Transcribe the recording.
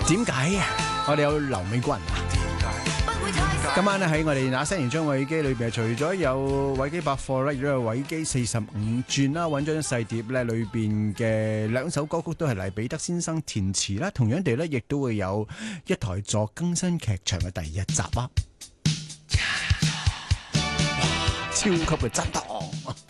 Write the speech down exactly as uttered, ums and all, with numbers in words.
點解啊？我哋有劉美君啊！今晚咧喺我哋那些年張偉基裏邊，除咗有偉基百貨咧，亦都有偉基四十五轉啦，揾咗細碟咧，裏邊嘅兩首歌曲都係黎彼得先生填詞啦。同樣地咧，亦都會有一台座更新劇場嘅第一集啊！超級嘅震盪。